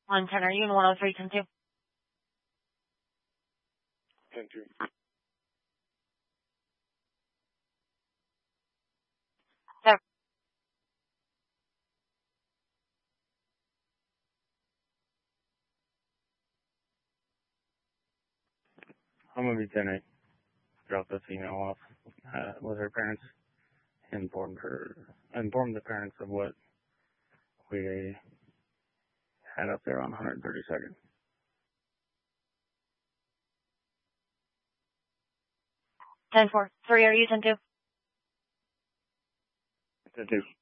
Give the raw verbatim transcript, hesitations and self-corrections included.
one ten, are you in one oh three, ten two? ten two. Sir. I'm going to be ten eight. Drop this email off uh, with her parents. Informed her, informed the parents of what we had up there on one thirty-second. ten four. three, are you ten two? ten two.